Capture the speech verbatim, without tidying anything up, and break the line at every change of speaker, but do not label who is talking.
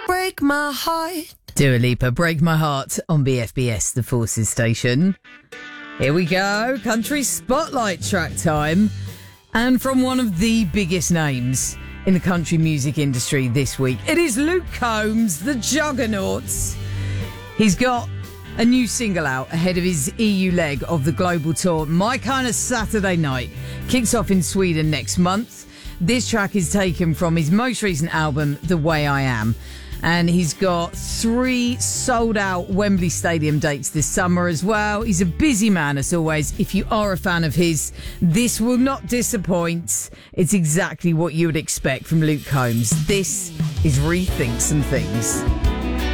Break my heart.
Dua Lipa, Break My Heart on B F B S, the Forces station. Here we go, country spotlight track time. And from one of the biggest names in the country music industry this week, it is Luke Combs, the Juggernauts. He's got a new single out ahead of his E U leg of the global tour. My Kind of Saturday Night kicks off in Sweden next month. This track is taken from his most recent album, The Way I Am. And he's got three sold-out Wembley Stadium dates this summer as well. He's a busy man, as always. If you are a fan of his, this will not disappoint. It's exactly what you would expect from Luke Combs. This is Rethink Some Things.